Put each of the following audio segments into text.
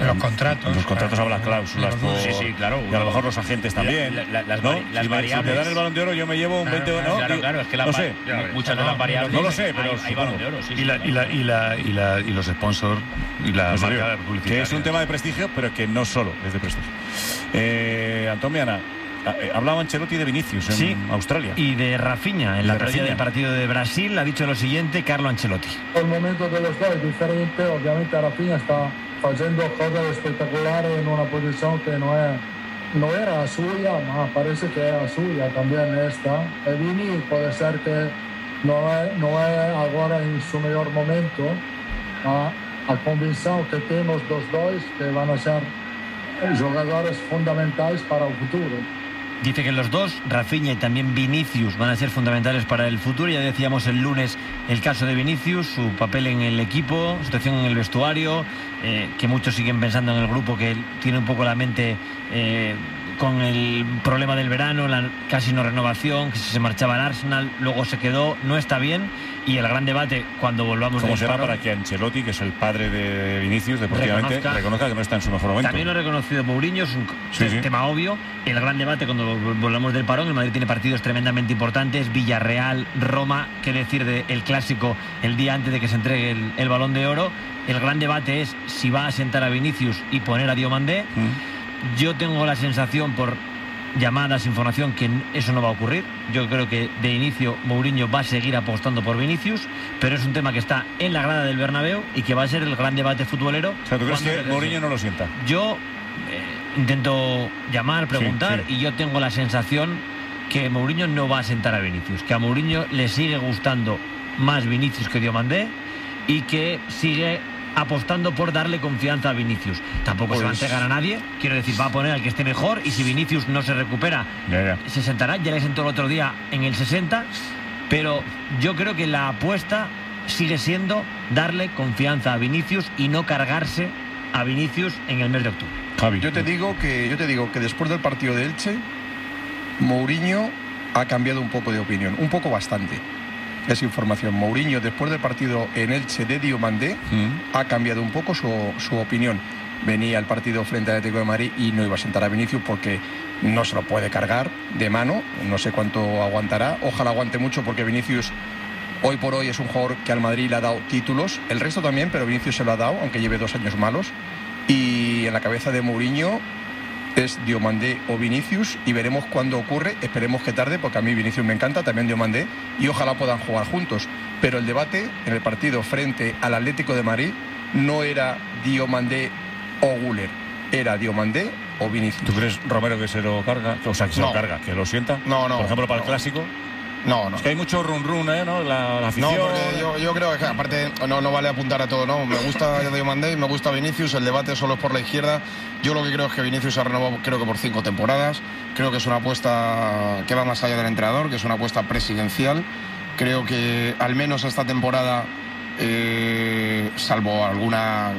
los contratos. Los contratos habrá cláusulas. Sí, claro. Y a lo mejor los agentes también. Las ¿no? variables. Si me dan el Balón de Oro, yo me llevo un 20. Claro, es que no sé. Muchas de las variables. No lo sé, pero hay Balón de Oro. Y los sponsors y la marca publicitaria. Que es un tema de prestigio, pero que no solo es de prestigio. Antomiana, hablaba Ancelotti de Vinicius en Australia. Y de Rafinha, en la previa del partido de Brasil, ha dicho lo siguiente Carlo Ancelotti. El momento de los dos es diferente, obviamente Rafinha está haciendo cosas espectaculares en una posición que no era suya, ma parece que era suya también esta. E Vini puede ser que no es ahora en su mejor momento, ma ha convencido que tenemos los dos que van a ser jugadores fundamentales para el futuro. Dice que los dos, Rafinha y también Vinicius, van a ser fundamentales para el futuro. Ya decíamos el lunes el caso de Vinicius, su papel en el equipo, situación en el vestuario, que muchos siguen pensando en el grupo que tiene un poco la mente con el problema del verano, la casi no renovación, que se marchaba al Arsenal, luego se quedó, no está bien. Y el gran debate cuando volvamos ¿Cómo será para que Ancelotti, que es el padre de Vinicius deportivamente, reconozca que no está en su mejor momento? También lo ha reconocido Mourinho, es un tema obvio. El gran debate cuando volvamos del parón, el Madrid tiene partidos tremendamente importantes, Villarreal, Roma, qué decir del clásico el día antes de que se entregue el Balón de Oro. El gran debate es si va a sentar a Vinicius y poner a Diomandé. Yo tengo la sensación por llamadas, información, que eso no va a ocurrir. Yo creo que de inicio Mourinho va a seguir apostando por Vinicius, pero es un tema que está en la grada del Bernabéu y que va a ser el gran debate futbolero. O sea, ¿tú crees que Mourinho no lo sienta? Yo intento llamar, preguntar, y yo tengo la sensación que Mourinho no va a sentar a Vinicius, que a Mourinho le sigue gustando más Vinicius que Diomandé y que sigue apostando por darle confianza a Vinicius. Tampoco se va a entregar a nadie, quiero decir, va a poner al que esté mejor, y si Vinicius no se recupera, se sentará. Ya le sentó el otro día en el 60, pero yo creo que la apuesta sigue siendo darle confianza a Vinicius y no cargarse a Vinicius en el mes de octubre. Javi. Yo te digo que después del partido de Elche, Mourinho ha cambiado un poco de opinión, un poco bastante. Es información. Mourinho, después del partido en Elche de Diomandé, ha cambiado un poco su opinión. Venía al partido frente al Atlético de Madrid y no iba a sentar a Vinicius porque no se lo puede cargar de mano. No sé cuánto aguantará. Ojalá aguante mucho, porque Vinicius hoy por hoy es un jugador que al Madrid le ha dado títulos. El resto también, pero Vinicius se lo ha dado, aunque lleve 2 años malos. Y en la cabeza de Mourinho es Diomandé o Vinicius, y veremos cuándo ocurre. Esperemos que tarde, porque a mí Vinicius me encanta, también Diomandé, y ojalá puedan jugar juntos. Pero el debate en el partido frente al Atlético de Madrid no era Diomandé o Güler, era Diomandé o Vinicius. ¿Tú crees, Romero, que se lo carga? O sea, que se lo carga, que lo sienta. No. Por ejemplo, para el clásico. No. Es que hay mucho run, ¿no? La afición. No, porque yo creo que aparte no vale apuntar a todo, ¿no? Me gusta Diomandé y me gusta Vinicius, el debate solo es por la izquierda. Yo lo que creo es que Vinicius ha renovado, creo que por 5 temporadas. Creo que es una apuesta que va más allá del entrenador, que es una apuesta presidencial. Creo que al menos esta temporada, salvo algún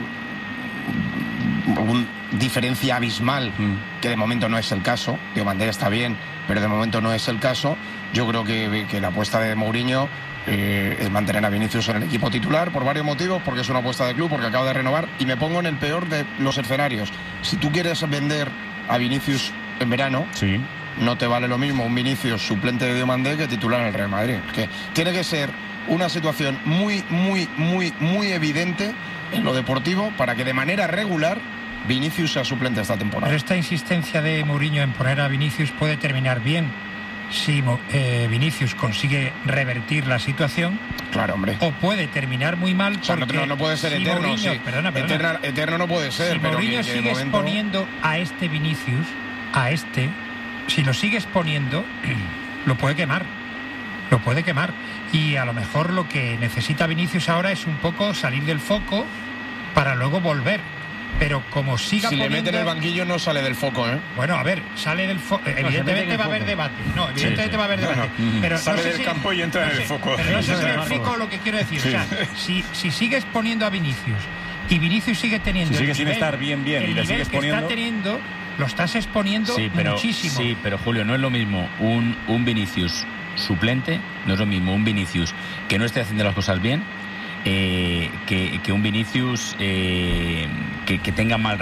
diferencia abismal, que de momento no es el caso. Diomandé está bien, pero de momento no es el caso. Yo creo que la apuesta de Mourinho es mantener a Vinicius en el equipo titular por varios motivos, porque es una apuesta de club, porque acaba de renovar, y me pongo en el peor de los escenarios. Si tú quieres vender a Vinicius en verano, no te vale lo mismo un Vinicius suplente de Diomandé que titular en el Real Madrid. Es que tiene que ser una situación muy evidente en lo deportivo para que de manera regular Vinicius sea suplente esta temporada. Pero esta insistencia de Mourinho en poner a Vinicius puede terminar bien si Vinicius consigue revertir la situación. Claro, hombre. O puede terminar muy mal, porque no puede ser si eterno. Mourinho, Sí. perdona. Eterno no puede ser. Si pero Mourinho sigue exponiendo a este Vinicius, si lo sigue exponiendo, lo puede quemar. Y a lo mejor lo que necesita Vinicius ahora es un poco salir del foco para luego volver. Pero como siga si poniendo... le meten el banquillo no sale del foco, ¿eh? Bueno, a ver, sale del foco. Evidentemente va a haber debate. No, evidentemente va a haber debate. Pero sale no sé del campo y entra en el foco. Pero no sé si me explico lo que quiero decir. O sea, si sigues poniendo a Vinicius y Vinicius sigue teniendo... Si sigue sin estar bien y le sigues poniendo... está teniendo, lo estás exponiendo muchísimo. Sí, pero Julio, no es lo mismo un Vinicius suplente, no es lo mismo un Vinicius que no esté haciendo las cosas bien, que un Vinicius que tenga mal